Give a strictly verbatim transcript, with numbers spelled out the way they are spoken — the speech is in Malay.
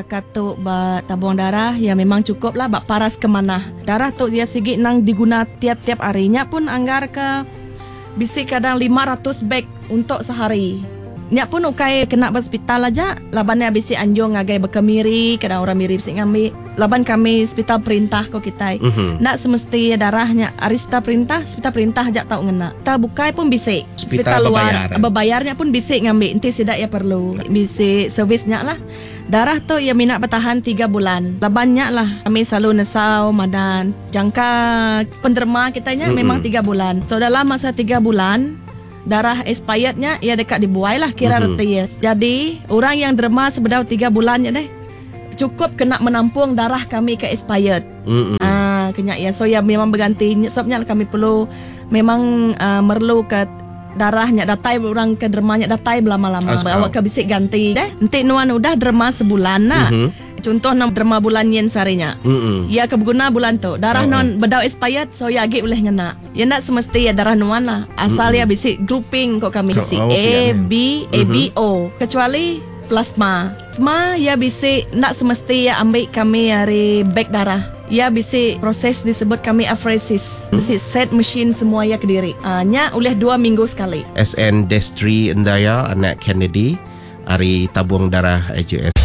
Kata ba tabung darah ya memang cukup lah bak paras kemana. Darah tu dia sigi nang diguna tiap-tiap harinya pun anggar ke bisi kadang lima ratus beg untuk sehari. Nyak pun ukai kena hospital aja. Labannya bisi anjung ngagai bekemiri, kadang orang mirip sing ngambil. Laban kami hospital perintah ko kita. Mm-hmm. Nak semesti darahnya arista perintah, hospital perintah aja tau ngena. Ta bukai pun bisi. Hospital luar bebayarnya pun bisi ngambil. Enti sidak ya perlu. Bisi servisnya lah. Darah tu ya minat bertahan tiga bulan. Labannya lah kami selalu nesau madan. Jangka penderma kitanya mm-hmm. memang tiga bulan. So dalam masa tiga bulan darah expirednya ya dekat dibuai lah kira mm-hmm. reties. Jadi orang yang derma sebedau tiga bulan ya deh cukup kena menampung darah kami ke expired. Mm-hmm. Ah, kena ya. So ya memang berganti. Sebabnya kami perlu memang uh, merlu ke darahnya datai orang ke dermanya datai lama-lama. Bawa ke bisik ganti deh. Nanti nuan udah derma sebulan nah. Mm-hmm. Contoh nam derma bulan yen sarinya. Mm-hmm. Ya kebeguna bulan tu. Darah oh, non bedau expired so ya agi boleh ngena. Ya nak semesti ya darah nuan lah. Asal mm-hmm. ya bisik grouping kok kami bisik. Oh, A, B, A, B, O. Kecuali plasma. Plasma ya bisik nak semesti ya ambil kami dari beg darah. Ya bisik proses disebut kami apheresis. Bisik set mesin semua ya kediri. Ah, nya oleh dua minggu sekali. S N Destri Endaya, anak Kennedy, hari tabung darah A J S.